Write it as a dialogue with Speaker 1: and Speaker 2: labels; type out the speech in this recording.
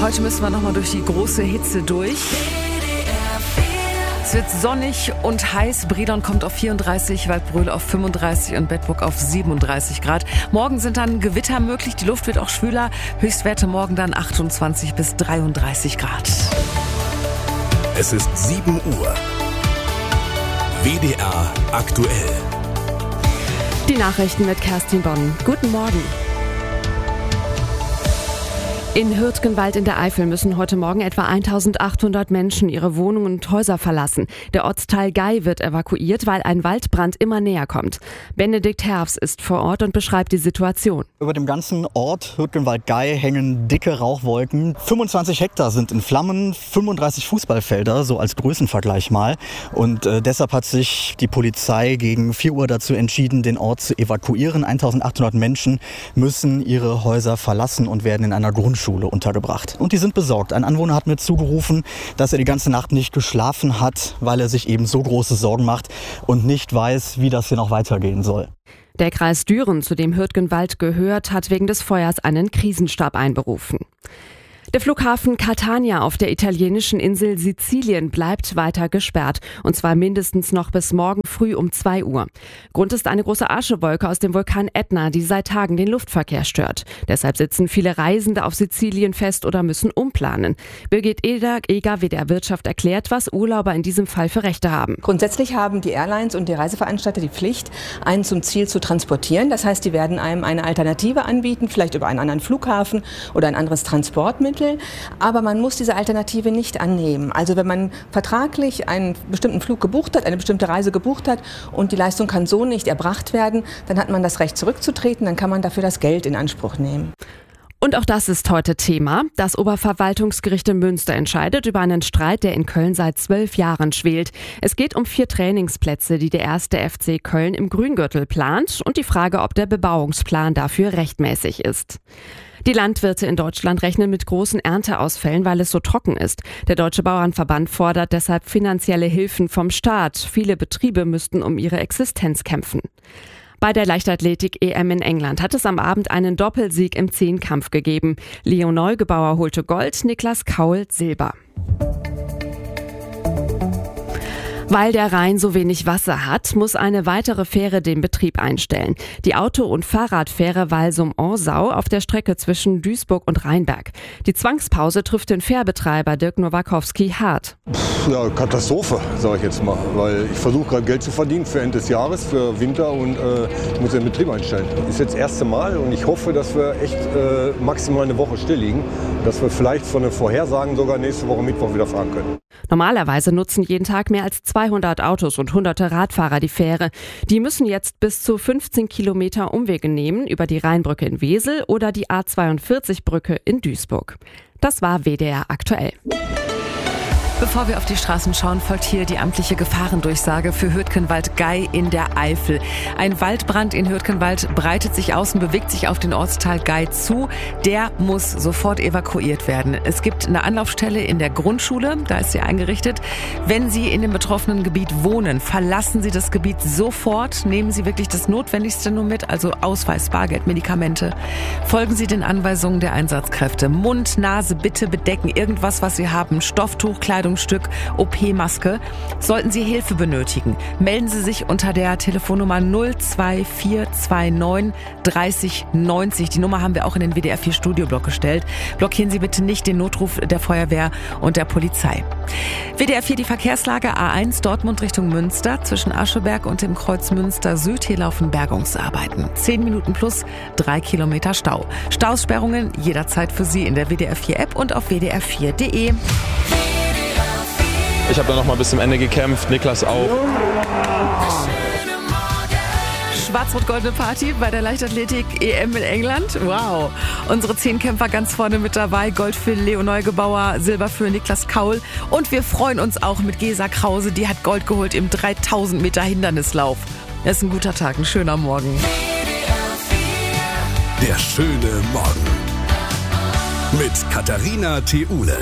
Speaker 1: Heute müssen wir nochmal durch die große Hitze durch. Es wird sonnig und heiß. Brilon kommt auf 34, Waldbröl auf 35 und Bedburg auf 37 Grad. Morgen sind dann Gewitter möglich. Die Luft wird auch schwüler. Höchstwerte morgen dann 28 bis 33 Grad.
Speaker 2: Es ist 7 Uhr. WDR aktuell.
Speaker 3: Die Nachrichten mit Kerstin Bonn. Guten Morgen. In Hürtgenwald in der Eifel müssen heute Morgen etwa 1800 Menschen ihre Wohnungen und Häuser verlassen. Der Ortsteil Gey wird evakuiert, weil ein Waldbrand immer näher kommt. Benedikt Herfs ist vor Ort und beschreibt die Situation.
Speaker 4: Über dem ganzen Ort Hürtgenwald-Gey hängen dicke Rauchwolken. 25 Hektar sind in Flammen, 35 Fußballfelder, so als Größenvergleich mal. Und deshalb hat sich die Polizei gegen 4 Uhr dazu entschieden, den Ort zu evakuieren. 1800 Menschen müssen ihre Häuser verlassen und werden in einer Grundschule untergebracht. Und die sind besorgt. Ein Anwohner hat mir zugerufen, dass er die ganze Nacht nicht geschlafen hat, weil er sich eben so große Sorgen macht und nicht weiß, wie das hier noch weitergehen soll.
Speaker 3: Der Kreis Düren, zu dem Hürtgenwald gehört, hat wegen des Feuers einen Krisenstab einberufen. Der Flughafen Catania auf der italienischen Insel Sizilien bleibt weiter gesperrt. Und zwar mindestens noch bis morgen früh um 2 Uhr. Grund ist eine große Aschewolke aus dem Vulkan Ätna, die seit Tagen den Luftverkehr stört. Deshalb sitzen viele Reisende auf Sizilien fest oder müssen umplanen. Birgit Eger, WDR Wirtschaft, erklärt, was Urlauber in diesem Fall für Rechte haben.
Speaker 5: Grundsätzlich haben die Airlines und die Reiseveranstalter die Pflicht, einen zum Ziel zu transportieren. Das heißt, die werden einem eine Alternative anbieten, vielleicht über einen anderen Flughafen oder ein anderes Transportmittel. Aber man muss diese Alternative nicht annehmen. Also wenn man vertraglich einen bestimmten Flug gebucht hat, eine bestimmte Reise gebucht hat und die Leistung kann so nicht erbracht werden, dann hat man das Recht zurückzutreten, dann kann man dafür das Geld in Anspruch nehmen.
Speaker 3: Und auch das ist heute Thema. Das Oberverwaltungsgericht in Münster entscheidet über einen Streit, der in Köln seit 12 Jahren schwelt. Es geht um 4 Trainingsplätze, die der 1. FC Köln im Grüngürtel plant und die Frage, ob der Bebauungsplan dafür rechtmäßig ist. Die Landwirte in Deutschland rechnen mit großen Ernteausfällen, weil es so trocken ist. Der Deutsche Bauernverband fordert deshalb finanzielle Hilfen vom Staat. Viele Betriebe müssten um ihre Existenz kämpfen. Bei der Leichtathletik-EM in England hat es am Abend einen Doppelsieg im Zehnkampf gegeben. Leo Neugebauer holte Gold, Niklas Kaul Silber. Weil der Rhein so wenig Wasser hat, muss eine weitere Fähre den Betrieb einstellen. Die Auto- und Fahrradfähre Walsum-Orsau auf der Strecke zwischen Duisburg und Rheinberg. Die Zwangspause trifft den Fährbetreiber Dirk Nowakowski hart.
Speaker 6: Ja, Katastrophe, sage ich jetzt mal. Weil ich versuche gerade Geld zu verdienen für Ende des Jahres, für Winter und ich muss den Betrieb einstellen. Ist jetzt das erste Mal und ich hoffe, dass wir echt maximal eine Woche still liegen. Dass wir vielleicht von den Vorhersagen sogar nächste Woche Mittwoch wieder fahren können.
Speaker 3: Normalerweise nutzen jeden Tag mehr als 200 Autos und hunderte Radfahrer die Fähre. Die müssen jetzt bis zu 15 Kilometer Umwege nehmen über die Rheinbrücke in Wesel oder die A42-Brücke in Duisburg. Das war WDR aktuell.
Speaker 1: Bevor wir auf die Straßen schauen, folgt hier die amtliche Gefahrendurchsage für Hürtgenwald-Gey in der Eifel. Ein Waldbrand in Hürtgenwald breitet sich aus und bewegt sich auf den Ortsteil Gey zu. Der muss sofort evakuiert werden. Es gibt eine Anlaufstelle in der Grundschule, da ist sie eingerichtet. Wenn Sie in dem betroffenen Gebiet wohnen, verlassen Sie das Gebiet sofort. Nehmen Sie wirklich das Notwendigste nur mit, also Ausweis, Bargeld, Medikamente. Folgen Sie den Anweisungen der Einsatzkräfte. Mund, Nase bitte bedecken, irgendwas, was Sie haben. Stofftuch, Kleidungsstück, OP-Maske. Sollten Sie Hilfe benötigen, melden Sie sich unter der Telefonnummer 02429 30 90. Die Nummer haben wir auch in den WDR 4 Studioblock gestellt. Blockieren Sie bitte nicht den Notruf der Feuerwehr und der Polizei. WDR 4 die Verkehrslage A1 Dortmund Richtung Münster zwischen Ascheberg und dem Kreuz Münster Süd. Hier laufen Bergungsarbeiten. 10 Minuten plus 3 Kilometer Stau. Staussperrungen jederzeit für Sie in der WDR 4 App und auf wdr4.de.
Speaker 7: Ich habe da noch mal bis zum Ende gekämpft, Niklas auch.
Speaker 1: Schwarz-Rot-Goldene Party bei der Leichtathletik-EM in England. Wow. Unsere 10 Kämpfer ganz vorne mit dabei. Gold für Leo Neugebauer, Silber für Niklas Kaul. Und wir freuen uns auch mit Gesa Krause. Die hat Gold geholt im 3000 Meter Hindernislauf. Das ist ein guter Tag, ein schöner Morgen.
Speaker 2: Der schöne Morgen. Mit Katharina Theule.